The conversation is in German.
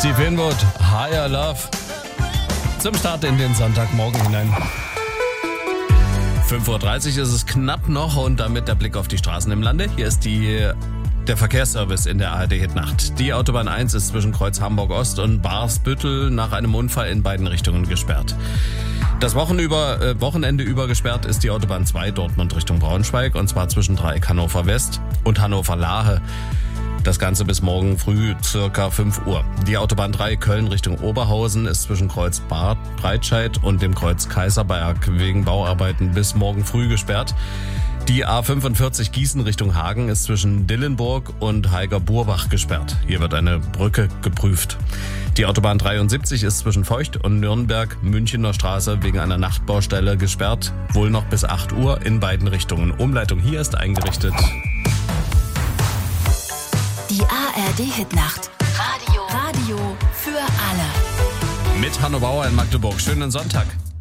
Steve Winwood, Higher Love. Zum Start in den Sonntagmorgen hinein. 5.30 Uhr ist es knapp noch und damit der Blick auf die Straßen im Lande. Hier ist der Verkehrsservice in der ARD-Hitnacht. Die Autobahn 1 ist zwischen Kreuz Hamburg-Ost und Barsbüttel nach einem Unfall in beiden Richtungen gesperrt. Das Wochenende über gesperrt ist die Autobahn 2 Dortmund Richtung Braunschweig und zwar zwischen Dreieck Hannover West und Hannover Lahe. Das Ganze bis morgen früh circa 5 Uhr. Die Autobahn 3 Köln Richtung Oberhausen ist zwischen Kreuz Bad Breitscheid und dem Kreuz Kaiserberg wegen Bauarbeiten bis morgen früh gesperrt. Die A45 Gießen Richtung Hagen ist zwischen Dillenburg und Heiger-Burbach gesperrt. Hier wird eine Brücke geprüft. Die Autobahn 73 ist zwischen Feucht und Nürnberg Münchener Straße wegen einer Nachtbaustelle gesperrt. Wohl noch bis 8 Uhr in beiden Richtungen. Umleitung hier ist eingerichtet. Die ARD-Hitnacht. Radio für alle. Mit Hanno Bauer in Magdeburg. Schönen Sonntag.